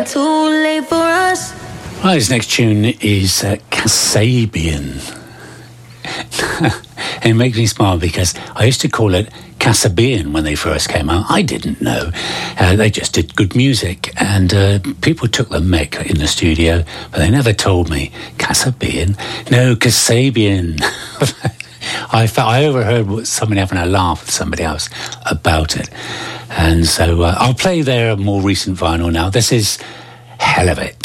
Too late for us. Right, his next tune is Kasabian. It makes me smile because I used to call it Kasabian when they first came out. I didn't know. They just did good music, and people took the mick in the studio, but they never told me Kasabian. No, Kasabian. I overheard somebody having a laugh with somebody else about it, and so I'll play their more recent vinyl now. This is Hell of It.